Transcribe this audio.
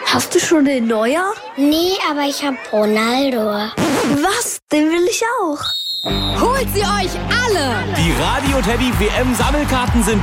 Hast du schon den Neuer? Nee, aber ich hab Ronaldo. Was? Den will ich auch. Holt sie euch alle! Die Radio Teddy WM Sammelkarten sind